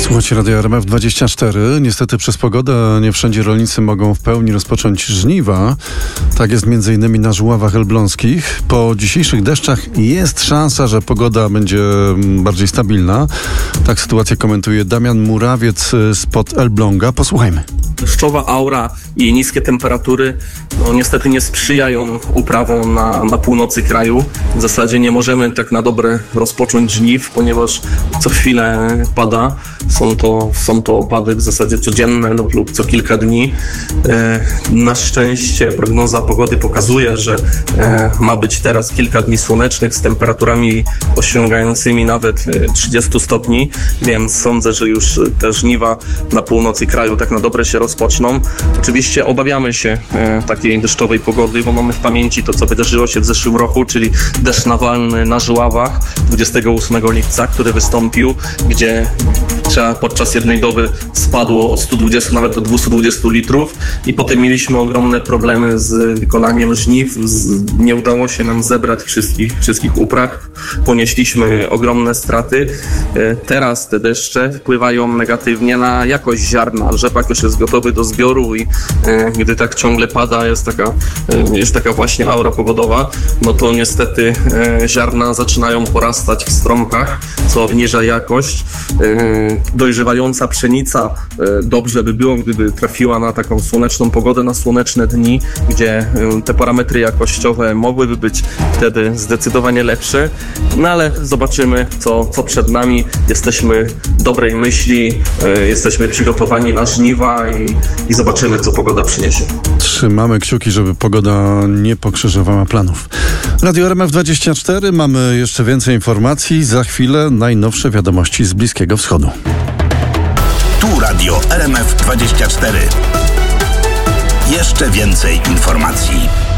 Słuchajcie, Radio RMF24. Niestety przez pogodę nie wszędzie rolnicy mogą w pełni rozpocząć żniwa. Tak jest m.in. na Żuławach Elbląskich. Po dzisiejszych deszczach jest szansa, że pogoda będzie bardziej stabilna. Tak sytuację komentuje Damian Murawiec spod Elbląga. Posłuchajmy. Deszczowa aura i niskie temperatury niestety nie sprzyjają uprawom na północy kraju. W zasadzie nie możemy tak na dobre rozpocząć żniw, ponieważ co chwilę pada. Są to opady w zasadzie codzienne lub co kilka dni. Na szczęście prognoza pogody pokazuje, że ma być teraz kilka dni słonecznych z temperaturami osiągającymi nawet 30 stopni, więc sądzę, że już te żniwa na północy kraju tak na dobre się rozpoczną. Oczywiście obawiamy się takiej deszczowej pogody, bo mamy w pamięci to, co wydarzyło się w zeszłym roku, czyli deszcz nawalny na Żuławach 28 lipca, który wystąpił, gdzie podczas jednej doby spadło od 120 nawet do 220 litrów i potem mieliśmy ogromne problemy z wykonaniem żniw. Nie udało się nam zebrać wszystkich upraw. Ponieśliśmy ogromne straty. Teraz te deszcze wpływają negatywnie na jakość ziarna. Rzepak już jest gotowy do zbioru i gdy tak ciągle pada, jest taka właśnie aura pogodowa, no to niestety ziarna zaczynają porastać w stromkach, co obniża jakość. Dojrzewająca pszenica dobrze by było, gdyby trafiła na taką słoneczną pogodę, na słoneczne dni, gdzie te parametry jakościowe mogłyby być wtedy zdecydowanie lepsze. No ale zobaczymy, co przed nami. Jesteśmy dobrej myśli, jesteśmy przygotowani na żniwa i zobaczymy, co pogoda przyniesie. Trzymamy kciuki, żeby pogoda nie pokrzyżowała planów. Radio RMF24, mamy jeszcze więcej informacji. Za chwilę najnowsze wiadomości z Bliskiego Wschodu. Tu Radio RMF24. Jeszcze więcej informacji.